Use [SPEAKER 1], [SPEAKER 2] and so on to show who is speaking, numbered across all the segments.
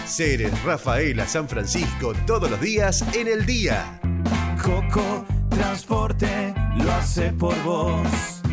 [SPEAKER 1] Ceres, Rafaela, San Francisco, todos los días en el día.
[SPEAKER 2] Coco Transporte lo hace por vos.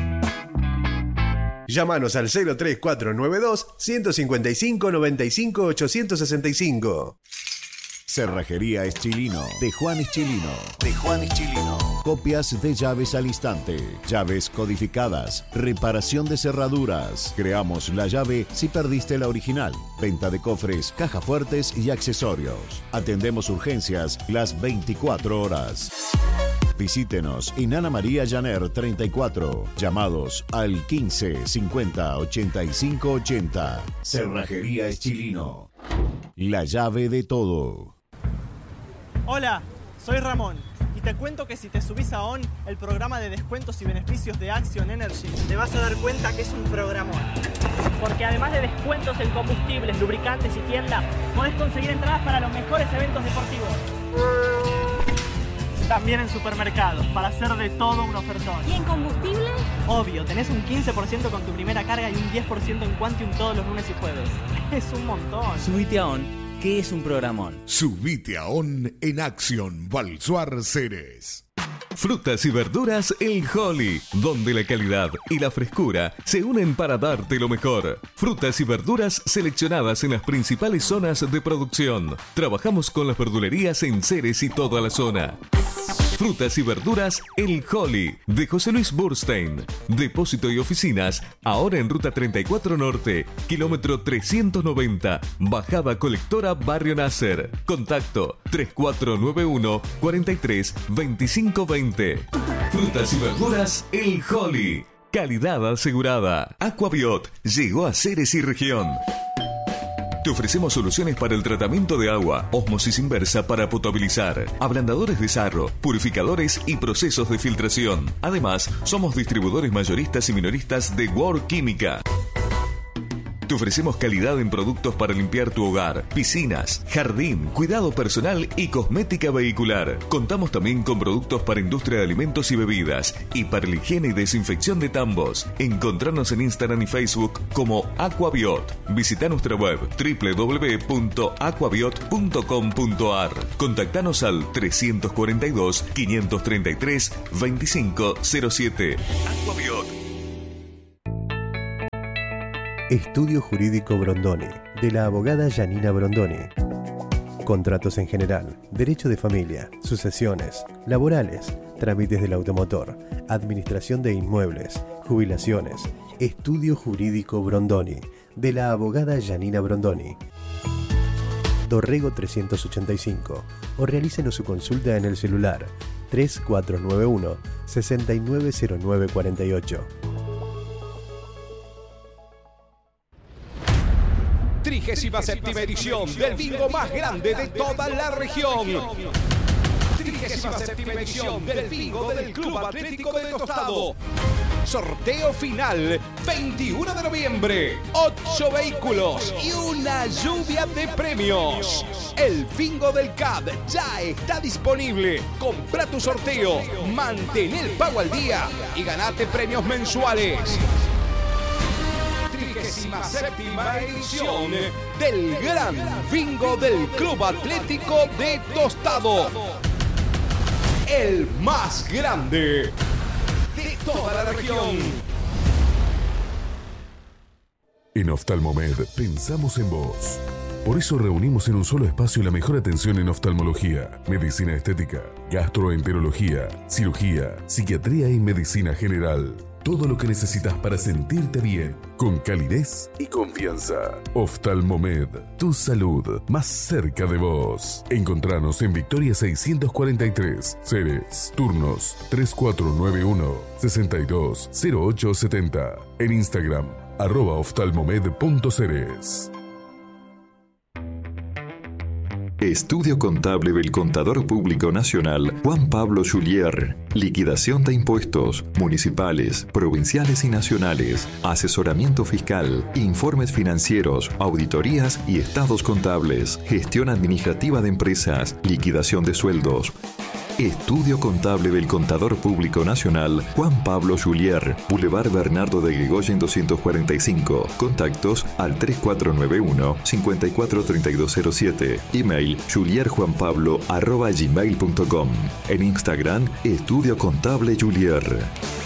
[SPEAKER 1] Llámanos al 03492 155 95 865.
[SPEAKER 3] Cerrajería Eschilino, de Juan Eschilino. Copias de llaves al instante, llaves codificadas, reparación de cerraduras. Creamos la llave si perdiste la original. Venta de cofres, cajas fuertes y accesorios. Atendemos urgencias las 24 horas. Visítenos en Ana María Llaner 34. Llamados al 15 50 85 80. Cerrajería Eschilino. La llave de todo.
[SPEAKER 4] Hola, soy Ramón y te cuento que si te subís a ON, el programa de descuentos y beneficios de Action Energy, te vas a dar cuenta que es un programón.
[SPEAKER 5] Porque además de descuentos en combustibles, lubricantes y tiendas, podés conseguir entradas para los mejores eventos deportivos. También en supermercados, para hacer de todo un ofertón.
[SPEAKER 6] ¿Y en combustible?
[SPEAKER 4] Obvio, tenés un 15% con tu primera carga y un 10% en Quantium todos los lunes y jueves. Es un montón.
[SPEAKER 7] Subite a ON, que es un programón.
[SPEAKER 8] Subite a ON en Action Balsuar Ceres.
[SPEAKER 9] Frutas y verduras El Holly, donde la calidad y la frescura se unen para darte lo mejor. Frutas y verduras seleccionadas en las principales zonas de producción. Trabajamos con las verdulerías en Ceres y toda la zona. Frutas y verduras El Holly, de José Luis Burstein. Depósito y oficinas, ahora en Ruta 34 Norte, kilómetro 390, Bajada Colectora Barrio Nasser. Contacto 3491 43 25 20. Frutas y verduras El Holly. Calidad asegurada. Aquabiot llegó a Ceres y región. Te ofrecemos soluciones para el tratamiento de agua, ósmosis inversa para potabilizar, ablandadores de sarro, purificadores y procesos de filtración. Además, somos distribuidores mayoristas y minoristas de World Química. Te ofrecemos calidad en productos para limpiar tu hogar, piscinas, jardín, cuidado personal y cosmética vehicular. Contamos también con productos para industria de alimentos y bebidas y para la higiene y desinfección de tambos. Encontrarnos en Instagram y Facebook como Aquabiot. Visita nuestra web www.aquabiot.com.ar. Contactanos al 342 533 2507. Aquabiot.
[SPEAKER 1] Estudio Jurídico Brondoni, de la abogada Janina Brondoni. Contratos en general, derecho de familia, sucesiones, laborales, trámites del automotor, administración de inmuebles, jubilaciones. Estudio Jurídico Brondoni, de la abogada Janina Brondoni. Dorrego 385, o realícenos su consulta en el celular 3491 690948.
[SPEAKER 10] 37ª edición del bingo más grande de toda la región. 37ª edición del bingo del Club Atlético de Tostado. Sorteo final, 21 de noviembre. 8 vehículos y una lluvia de premios. El bingo del CAD ya está disponible. Compra tu sorteo, mantén el pago al día y ganate premios mensuales. 37ª edición del gran bingo del Club Atlético de Tostado. El más grande de toda la región.
[SPEAKER 8] En Oftalmomed pensamos en vos. Por eso reunimos en un solo espacio la mejor atención en oftalmología, medicina estética, gastroenterología, cirugía, psiquiatría y medicina general. Todo lo que necesitas para sentirte bien, con calidez y confianza. Oftalmomed, tu salud más cerca de vos. Encontranos en Victoria 643, Ceres. Turnos 3491 620870. En Instagram, @oftalmomed.ceres.
[SPEAKER 11] Estudio Contable del Contador Público Nacional Juan Pablo Julier. Liquidación de impuestos municipales, provinciales y nacionales. Asesoramiento fiscal, informes financieros, auditorías y estados contables. Gestión administrativa de empresas, liquidación de sueldos. Estudio Contable del Contador Público Nacional Juan Pablo Julier, Boulevard Bernardo de Irigoyen 245. Contactos al 3491-543207. Email julierjuanpablo@gmail.com. En Instagram, Estudio Contable Julier.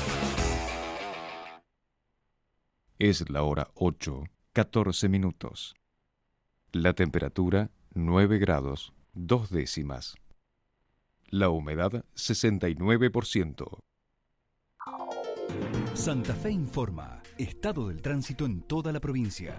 [SPEAKER 6] Es la hora 8:14. La temperatura 9 grados 2 décimas. La humedad 69%.
[SPEAKER 12] Santa Fe informa. Estado del tránsito en toda la provincia.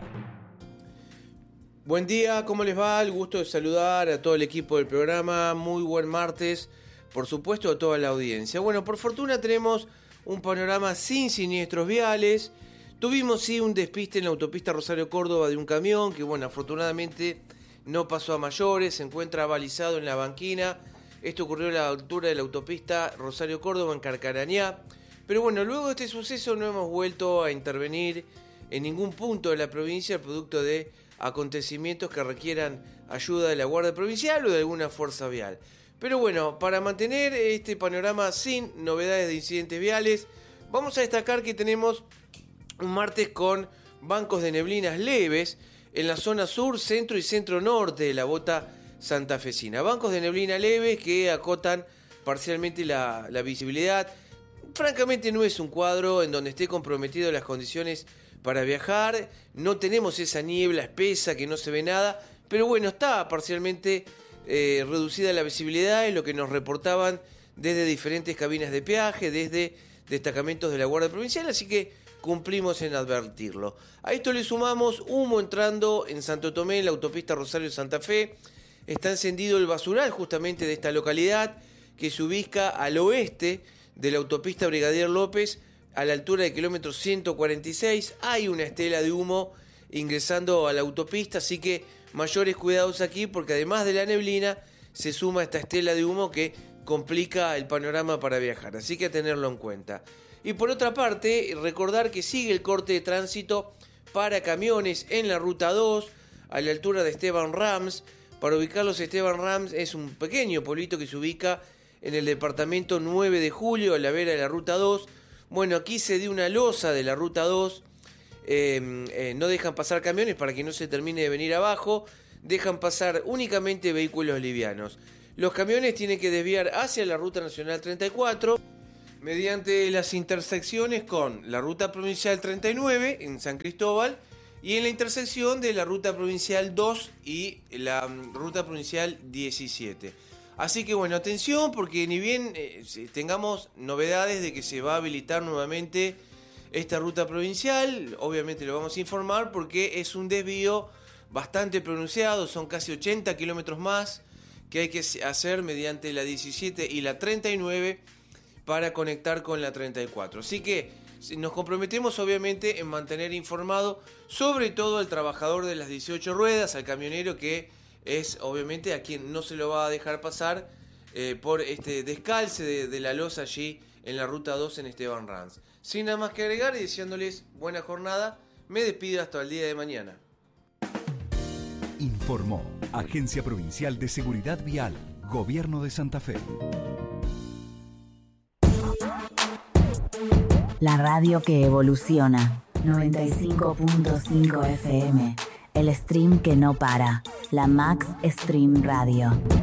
[SPEAKER 13] Buen día, ¿cómo les va? El gusto de saludar a todo el equipo del programa. Muy buen martes, por supuesto, a toda la audiencia. Bueno, por fortuna tenemos un panorama sin siniestros viales. Tuvimos sí un despiste en la autopista Rosario Córdoba de un camión que, bueno, afortunadamente no pasó a mayores. Se encuentra balizado en la banquina. Esto ocurrió a la altura de la autopista Rosario Córdoba en Carcarañá. Pero bueno, luego de este suceso no hemos vuelto a intervenir en ningún punto de la provincia producto de acontecimientos que requieran ayuda de la Guardia Provincial o de alguna fuerza vial. Pero bueno, para mantener este panorama sin novedades de incidentes viales, vamos a destacar que tenemos un martes con bancos de neblinas leves en la zona sur, centro y centro-norte de la bota santafesina. Bancos de neblina leves que acotan parcialmente la visibilidad. Francamente no es un cuadro en donde esté comprometido las condiciones para viajar. No tenemos esa niebla espesa que no se ve nada, pero bueno, está parcialmente reducida la visibilidad, es lo que nos reportaban desde diferentes cabinas de peaje, desde destacamentos de la Guardia Provincial, así que cumplimos en advertirlo. A esto le sumamos humo entrando en Santo Tomé, en la autopista Rosario-Santa Fe. Está encendido el basural justamente de esta localidad, que se ubica al oeste de la autopista Brigadier López, a la altura del kilómetro 146. Hay una estela de humo ingresando a la autopista, así que mayores cuidados aquí, porque además de la neblina, se suma esta estela de humo que complica el panorama para viajar, así que a tenerlo en cuenta. Y por otra parte, recordar que sigue el corte de tránsito para camiones en la Ruta 2, a la altura de Esteban Rams. Para ubicarlos, Esteban Rams es un pequeño pueblito que se ubica en el departamento 9 de Julio, a la vera de la Ruta 2. Bueno, aquí se dio una losa de la Ruta 2. No dejan pasar camiones para que no se termine de venir abajo. Dejan pasar únicamente vehículos livianos. Los camiones tienen que desviar hacia la Ruta Nacional 34 mediante las intersecciones con la Ruta Provincial 39 en San Cristóbal y en la intersección de la Ruta Provincial 2 y la Ruta Provincial 17. Así que bueno, atención, porque ni bien tengamos novedades de que se va a habilitar nuevamente esta ruta provincial, obviamente lo vamos a informar porque es un desvío bastante pronunciado, son casi 80 kilómetros más que hay que hacer mediante la 17 y la 39 para conectar con la 34. Así que nos comprometemos obviamente en mantener informado sobre todo al trabajador de las 18 ruedas, al camionero que es obviamente a quien no se lo va a dejar pasar por este descalce de la losa allí en la Ruta 2 en Esteban Rams. Sin nada más que agregar y deseándoles buena jornada, me despido hasta el día de mañana.
[SPEAKER 12] Informó Agencia Provincial de Seguridad Vial, Gobierno de Santa Fe.
[SPEAKER 14] La radio que evoluciona. 95.5 FM. El stream que no para. La Max Stream Radio.